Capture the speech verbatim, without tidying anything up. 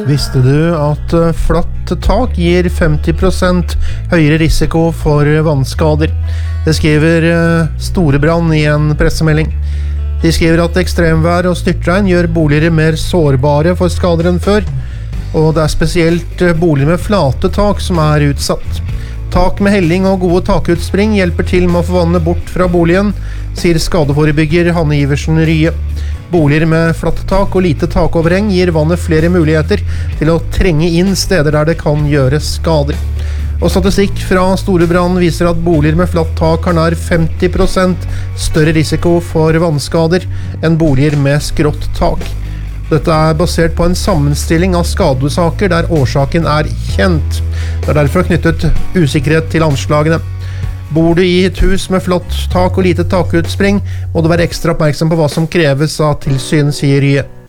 Visste du at flatt tak gir femti prosent høyere risiko for vannskader? Det skriver Storebrand i en pressemelding. De skriver at ekstremvær og styrtregn gjør boliger mer sårbare for skader enn før, og det er spesielt boliger med flate tak som er utsatt. Tak med helling og gode takutspring hjelper til med å få vannet bort fra boligen, sier skadeforebygger Hanne Iversen Rye. Boliger med flatt tak og lite takoverheng gir vannet flere muligheter til å trenge inn steder der det kan gjøre skader. Og statistikk fra Storebrand viser at boliger med flatt tak har nær femti prosent større risiko for vannskader enn boliger med skrått tak. Dette er basert på en sammenstilling av skadesaker der årsaken er kjent. Det er derfor knyttet usikkerhet til anslagene. Bor du i et hus med flatt tak og lite takutspring, må du være ekstra oppmerksom på hva som kreves av tilsyn, sier Rye.